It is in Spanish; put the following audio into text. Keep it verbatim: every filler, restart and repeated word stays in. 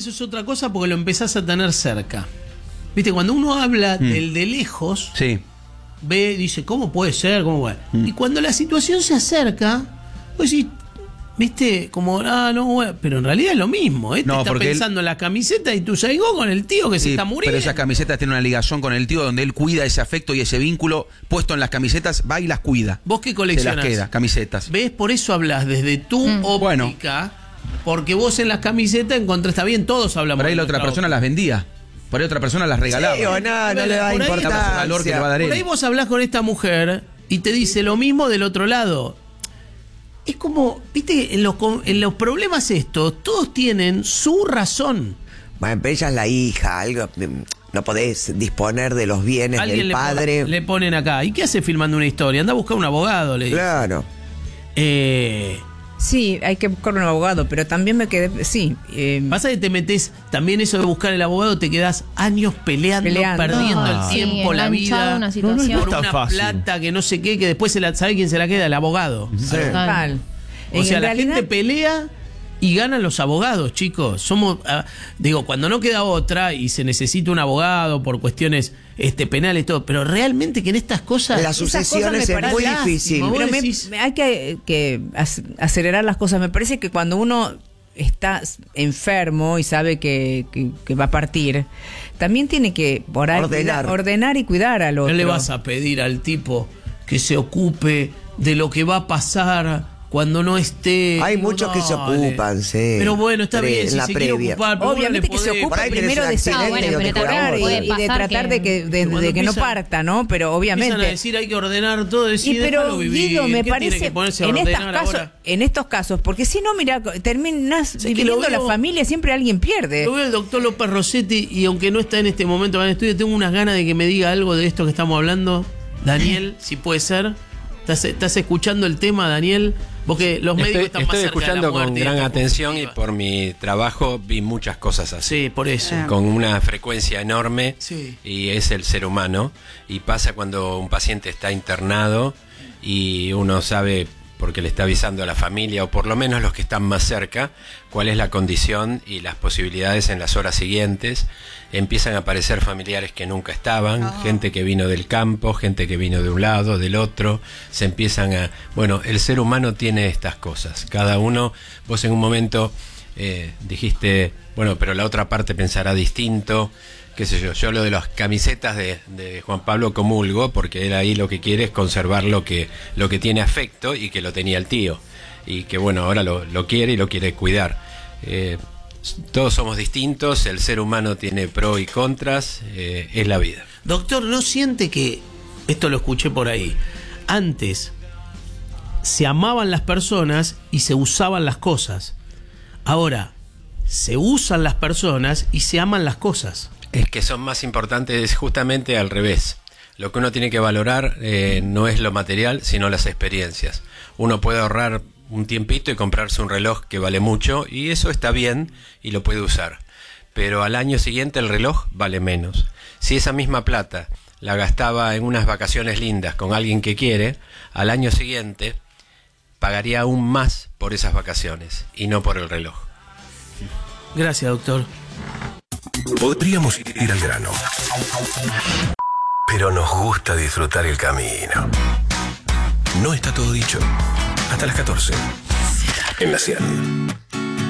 eso es otra cosa porque lo empezás a tener cerca. Viste, cuando uno habla mm. del de lejos, sí. ve, dice, ¿cómo puede ser? ¿Cómo puede? Mm. Y cuando la situación se acerca, vos decís, viste, como, ah, no, bueno, pero en realidad es lo mismo, ¿eh? No, te está pensando él... en la camiseta y tú llegó con el tío que sí, se está muriendo. Pero esas camisetas tienen una ligación con el tío donde él cuida ese afecto y ese vínculo puesto en las camisetas, va y las cuida. ¿Vos qué coleccionás? Se las queda, camisetas. ¿Ves? Por eso hablas desde tu mm. óptica, bueno. porque vos en las camisetas encontrás, está bien, todos hablamos. Por ahí la otra persona las vendía. Por ahí otra persona las regalaba. Sí, o no, no le va a importar. Por ahí vos hablás con esta mujer y te dice lo mismo del otro lado. Es como, viste, en los, en los problemas estos, todos tienen su razón. Bueno, pero ella es la hija, algo, no podés disponer de los bienes del le padre. Pon, le ponen acá, ¿y qué hace filmando una historia? Anda a buscar un abogado, le dice. Claro. Eh... Sí, hay que buscar un abogado, pero también me quedé, sí. Eh, Pasa que te metes, también eso de buscar el abogado, te quedás años peleando, peleando. perdiendo no, el tiempo, sí, la vida, una situación. No, no, no por una fácil. plata que no sé qué, que después se la, ¿sabe quién se la queda? El abogado. Sí. Total. O sea, la realidad... gente pelea y ganan los abogados, chicos. Somos, uh, digo, cuando no queda otra y se necesita un abogado por cuestiones este penales y todo, pero realmente que en estas cosas las sucesiones es muy difícil. Pero me, me, hay que, que acelerar las cosas. Me parece que cuando uno está enfermo y sabe que, que, que va a partir, también tiene que por ahí ordenar. Cuidar, ordenar y cuidar al otro. No le vas a pedir al tipo que se ocupe de lo que va a pasar cuando no esté. Hay muchos no, que se ocupan, sí. Pero bueno, está Pre, bien, si la se previa. quiere ocupar, obviamente que se ocupa primero de ah, bueno, de curar y, y de tratar que, de que, de, de que no parta, ¿no? Pero obviamente. Empiezan a decir hay que ordenar todo, decir, y pero vivir. Guido, me ¿Qué parece tiene que ponerse a en ordenar estos casos, ahora? en estos casos, porque si no, mira, terminas sí, dividiendo veo, la familia, siempre alguien pierde. Lo veo el doctor López Rossetti y aunque no está en este momento en el estudio, tengo unas ganas de que me diga algo de esto que estamos hablando. Daniel, si puede ser. ¿Estás, estás escuchando el tema, Daniel? Porque los médicos estoy, están estoy más cerca escuchando de la muerte con gran y atención y por mi trabajo vi muchas cosas así. Sí, por eso. Con una frecuencia enorme sí. Y es el ser humano. Y pasa cuando un paciente está internado y uno sabe, porque le está avisando a la familia, o por lo menos los que están más cerca, cuál es la condición y las posibilidades en las horas siguientes. Empiezan a aparecer familiares que nunca estaban, oh. gente que vino del campo, gente que vino de un lado, del otro, se empiezan a... Bueno, el ser humano tiene estas cosas, cada uno, vos en un momento eh, dijiste, bueno, pero la otra parte pensará distinto, qué sé yo, yo lo de las camisetas de, de Juan Pablo comulgo, porque él ahí lo que quiere es conservar lo que, lo que tiene afecto y que lo tenía el tío, y que bueno, ahora lo, lo quiere y lo quiere cuidar. Eh, Todos somos distintos, el ser humano tiene pros y contras, eh, es la vida. Doctor, ¿no siente que, esto lo escuché por ahí, antes se amaban las personas y se usaban las cosas? Ahora, se usan las personas y se aman las cosas. Es que son más importantes justamente al revés. Lo que uno tiene que valorar eh, no es lo material, sino las experiencias. Uno puede ahorrar un tiempito y comprarse un reloj que vale mucho y eso está bien y lo puede usar, pero al año siguiente el reloj vale menos. Si esa misma plata la gastaba en unas vacaciones lindas con alguien que quiere, al año siguiente pagaría aún más por esas vacaciones y no por el reloj. Gracias, doctor. Podríamos ir al grano, pero nos gusta disfrutar el camino. No está todo dicho. Hasta las catorce. En la cien.